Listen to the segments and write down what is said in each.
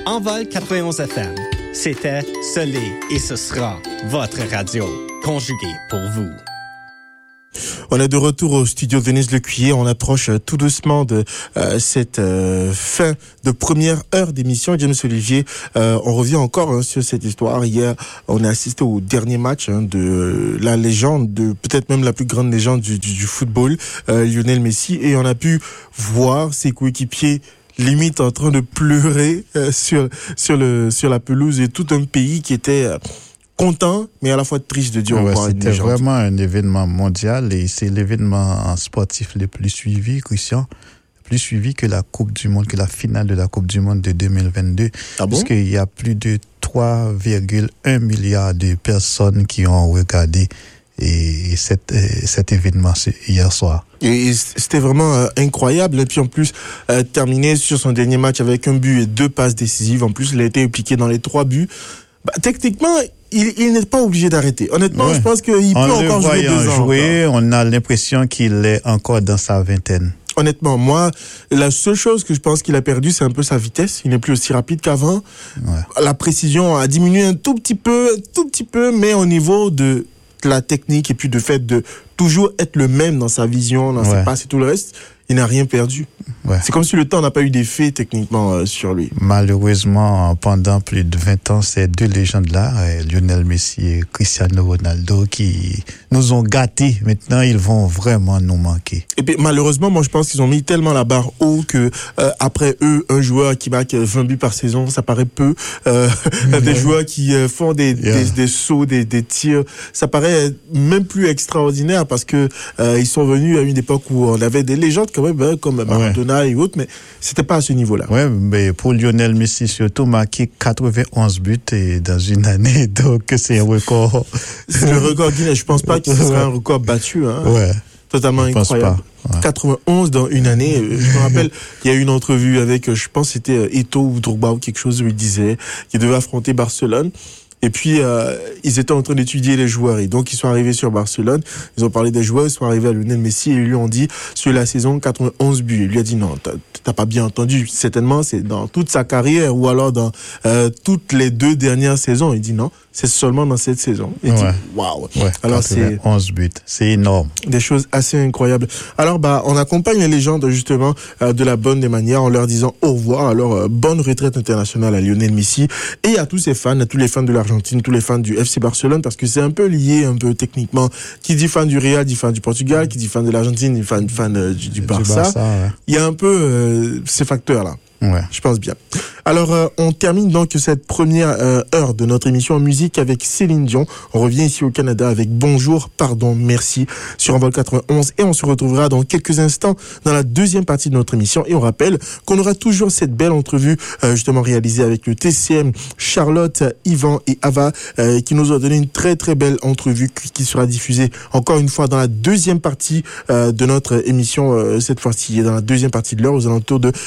Envol 91 FM. C'était, ce l'est et ce sera votre radio, conjuguée pour vous. On est de retour au studio Denise Lecuyer. On approche tout doucement de cette fin de première heure d'émission. James Olivier, on revient encore sur cette histoire. Hier, on a assisté au dernier match de la légende, de peut-être même la plus grande légende du football, Lionel Messi, et on a pu voir ses coéquipiers limite en train de pleurer sur la pelouse, et tout un pays qui était content, mais à la fois triste de dire au revoir. C'était vraiment un événement mondial, et c'est l'événement sportif le plus suivi, Christian, plus suivi que la Coupe du Monde, que la finale de la Coupe du Monde de 2022. Ah bon? Puisqu'il y a plus de 3,1 milliards de personnes qui ont regardé cet événement hier soir. Et c'était vraiment incroyable. Et puis en plus, terminé sur son dernier match avec un but et 2 passes décisives. En plus, il a été impliqué dans les 3 buts. Techniquement, il n'est pas obligé d'arrêter. Honnêtement, je pense qu'il peut encore jouer 2 ans. On a l'impression qu'il est encore dans sa vingtaine. Honnêtement, moi, la seule chose que je pense qu'il a perdu, c'est un peu sa vitesse. Il n'est plus aussi rapide qu'avant. Ouais. La précision a diminué un tout petit peu, mais au niveau de la technique et puis de fait de toujours être le même dans sa vision, dans ses passes et tout le reste, il n'a rien perdu. Ouais. C'est comme si le temps n'a pas eu d'effet techniquement sur lui. Malheureusement, pendant plus de 20 ans, ces 2 légendes-là, Lionel Messi et Cristiano Ronaldo, qui nous ont gâtés. Maintenant, ils vont vraiment nous manquer. Et puis, malheureusement, moi, je pense qu'ils ont mis tellement la barre haut que après eux, un joueur qui marque 20 buts par saison, ça paraît peu. Des joueurs qui font des sauts, des tirs, ça paraît même plus extraordinaire, parce que ils sont venus à une époque où on avait des légendes quand même, comme Maradona et autres, mais c'était pas à ce niveau-là. Ouais, mais pour Lionel Messi surtout, marqué 91 buts et dans une année, donc c'est un record. C'est le record Guinness. Je pense pas que ce sera un record battu. Ouais. Totalement incroyable. Ouais. 91 dans une année. Je me rappelle, il y a eu une entrevue avec, je pense c'était Eto'o ou Drogba ou quelque chose où il disait qu'il devait affronter Barcelone. Et puis, ils étaient en train d'étudier les joueurs. Et donc, ils sont arrivés sur Barcelone. Ils ont parlé des joueurs. Ils sont arrivés à Lionel Messi et ils lui ont dit, sur la saison, 91 buts. Il lui a dit, non, t'as pas bien entendu. Certainement, c'est dans toute sa carrière ou alors dans toutes les 2 dernières saisons. Il dit, non, c'est seulement dans cette saison. Il dit, waouh. Alors, c'est 11 buts. C'est énorme. Des choses assez incroyables. Alors, on accompagne les légendes, justement, de la bonne des manières en leur disant au revoir. Alors, bonne retraite internationale à Lionel Messi et à tous ses fans, à tous les fans de l'Argentine, tous les fans du FC Barcelone, parce que c'est un peu lié, un peu techniquement. Qui dit fan du Real, dit fan du Portugal, qui dit fan de l'Argentine, dit fan du Barça. Il y a un peu ces facteurs-là. Ouais. Je pense bien. Alors, on termine donc cette première heure de notre émission en musique avec Céline Dion. On revient ici au Canada avec Bonjour, Pardon, Merci sur Envol 91 et on se retrouvera dans quelques instants dans la deuxième partie de notre émission. Et on rappelle qu'on aura toujours cette belle entrevue justement réalisée avec le TCM, Charlotte, Yvan et Ava qui nous ont donné une très très belle entrevue qui sera diffusée encore une fois dans la deuxième partie de notre émission cette fois-ci, dans la deuxième partie de l'heure aux alentours de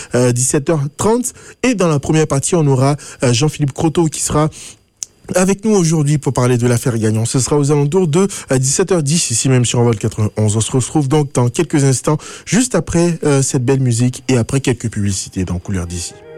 17h30. Et dans la première partie, on aura Jean-Philippe Croteau qui sera avec nous aujourd'hui pour parler de l'affaire Gagnon. Ce sera aux alentours de 17h10 ici même sur Envol 91. On se retrouve donc dans quelques instants, juste après cette belle musique et après quelques publicités dans Couleurs d'ici.